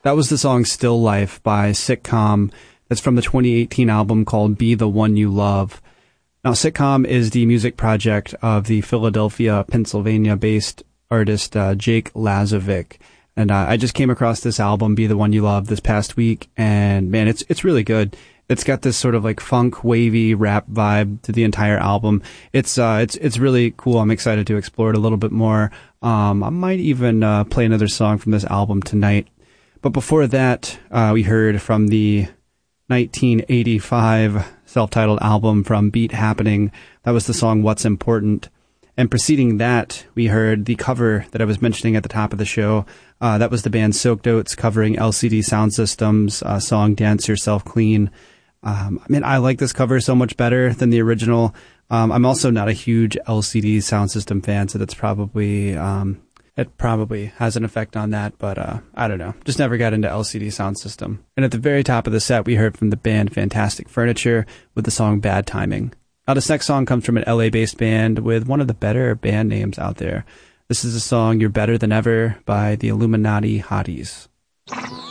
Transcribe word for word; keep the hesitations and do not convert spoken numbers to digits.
That was the song Still Life by Sitcom. That's from the twenty eighteen album called Be the One You Love. Now, Sitcom is the music project of the Philadelphia, Pennsylvania-based artist uh, Jake Lazovic. And uh, I just came across this album, Be the One You Love, this past week, and man, it's it's really good. It's got this sort of like funk, wavy rap vibe to the entire album. It's uh, it's it's really cool. I'm excited to explore it a little bit more. Um, I might even uh, play another song from this album tonight. But before that, uh, we heard from the nineteen eighty-five self-titled album from Beat Happening. That was the song What's Important. And preceding that, we heard the cover that I was mentioning at the top of the show. Uh, that was the band Soaked Oats covering L C D Sound System's uh, song Dance Yourself Clean. Um, I mean, I like this cover so much better than the original. Um, I'm also not a huge L C D Sound System fan, so that's probably, um, it probably has an effect on that, but uh, I don't know. Just never got into L C D Sound System. And at the very top of the set, we heard from the band Fantastic Furniture with the song Bad Timing. Now, this next song comes from an L A-based band with one of the better band names out there. This is the song You're Better Than Ever by the Illuminati Hotties.